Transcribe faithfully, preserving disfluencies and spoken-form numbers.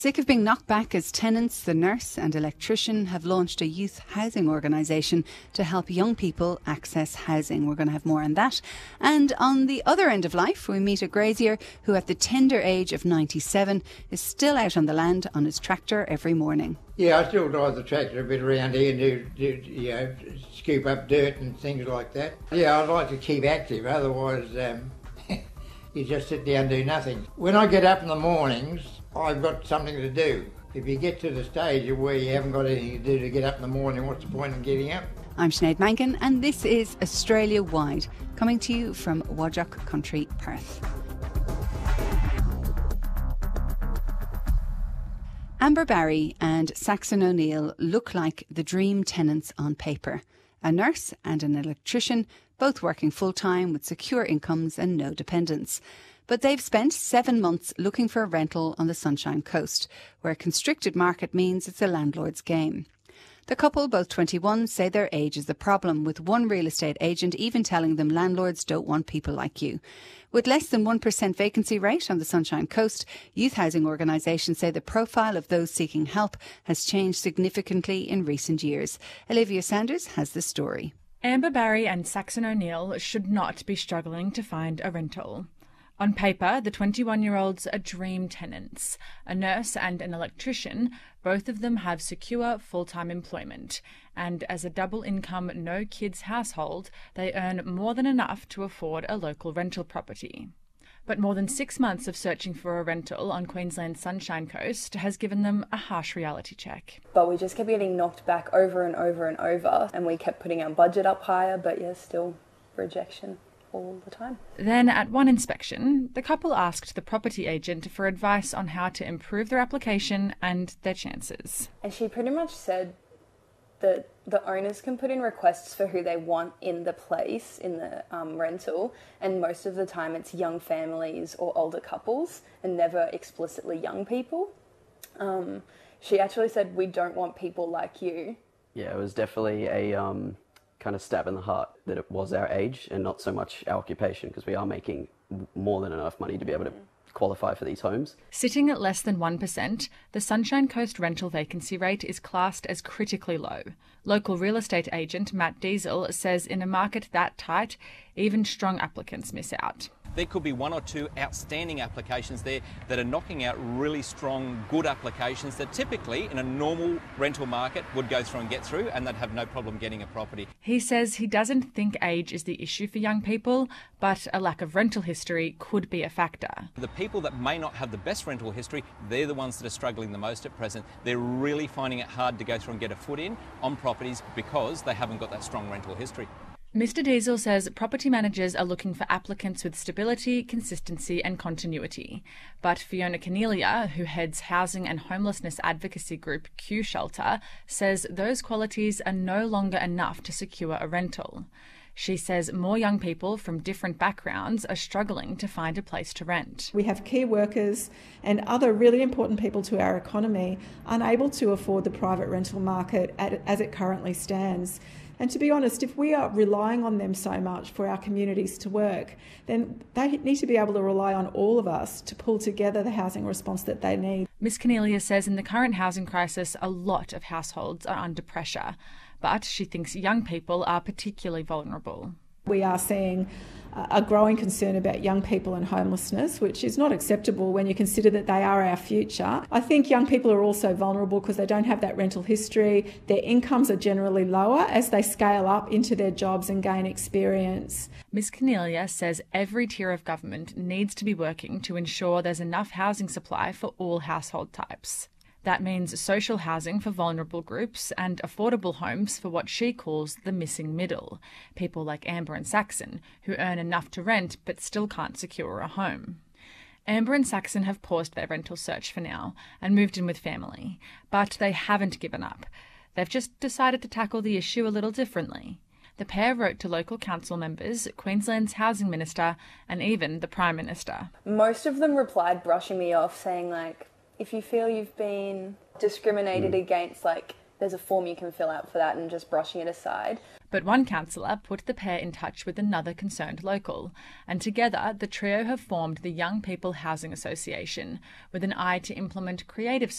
Sick of being knocked back as tenants, the nurse and electrician have launched a youth housing organisation to help young people access housing. We're going to have more on that. And on the other end of life, we meet a grazier who at the tender age of ninety-seven is still out on the land on his tractor every morning. Yeah, I still drive the tractor a bit around here and do, do you know, scoop up dirt and things like that. Yeah, I'd like to keep active, otherwise um, you just sit down and do nothing. When I get up in the mornings, I've got something to do. If you get to the stage where you haven't got anything to do to get up in the morning, what's the point in getting up? I'm Sinead Mankin and this is Australia Wide, coming to you from Whadjuk Country, Perth. Amber Barry and Saxon O'Neill look like the dream tenants on paper. A nurse and an electrician, both working full-time with secure incomes and no dependents. But they've spent seven months looking for a rental on the Sunshine Coast, where a constricted market means it's a landlord's game. The couple, both twenty-one, say their age is the problem, with one real estate agent even telling them landlords don't want people like you. With less than one percent vacancy rate on the Sunshine Coast, youth housing organisations say the profile of those seeking help has changed significantly in recent years. Olivia Sanders has the story. Amber Barry and Saxon O'Neill should not be struggling to find a rental. On paper, the twenty-one-year-olds are dream tenants. A nurse and an electrician, both of them have secure full-time employment. And as a double-income, no-kids household, they earn more than enough to afford a local rental property. But more than six months of searching for a rental on Queensland's Sunshine Coast has given them a harsh reality check. But we just kept getting knocked back over and over and over, and we kept putting our budget up higher, but yeah, still rejection all the time. Then at one inspection, the couple asked the property agent for advice on how to improve their application and their chances. And she pretty much said that the owners can put in requests for who they want in the place, in the um, rental, and most of the time it's young families or older couples and never explicitly young people. Um, she actually said, "We don't want people like you." Yeah, it was definitely a um, kind of stab in the heart that it was our age and not so much our occupation, because we are making more than enough money to be able to qualify for these homes. Sitting at less than one percent, the Sunshine Coast rental vacancy rate is classed as critically low. Local real estate agent Matt Diesel says in a market that tight, even strong applicants miss out. There could be one or two outstanding applications there that are knocking out really strong, good applications that typically in a normal rental market would go through and get through, and they'd have no problem getting a property. He says he doesn't think age is the issue for young people, but a lack of rental history could be a factor. The people that may not have the best rental history, they're the ones that are struggling the most at present. They're really finding it hard to go through and get a foot in on properties because they haven't got that strong rental history. Mister Diesel says property managers are looking for applicants with stability, consistency and continuity. But Fiona Cornelia, who heads housing and homelessness advocacy group Q Shelter, says those qualities are no longer enough to secure a rental. She says more young people from different backgrounds are struggling to find a place to rent. We have key workers and other really important people to our economy unable to afford the private rental market as it currently stands. And to be honest, if we are relying on them so much for our communities to work, then they need to be able to rely on all of us to pull together the housing response that they need. Miz Cornelia says in the current housing crisis, a lot of households are under pressure, but she thinks young people are particularly vulnerable. We are seeing a growing concern about young people and homelessness, which is not acceptable when you consider that they are our future. I think young people are also vulnerable because they don't have that rental history. Their incomes are generally lower as they scale up into their jobs and gain experience. Miz Cornelia says every tier of government needs to be working to ensure there's enough housing supply for all household types. That means social housing for vulnerable groups and affordable homes for what she calls the missing middle, people like Amber and Saxon, who earn enough to rent but still can't secure a home. Amber and Saxon have paused their rental search for now and moved in with family, but they haven't given up. They've just decided to tackle the issue a little differently. The pair wrote to local council members, Queensland's housing minister, and even the Prime Minister. Most of them replied brushing me off, saying like, if you feel you've been discriminated mm. against, like, there's a form you can fill out for that and just brushing it aside. But one councillor put the pair in touch with another concerned local, and together the trio have formed the Young People Housing Association with an eye to implement creative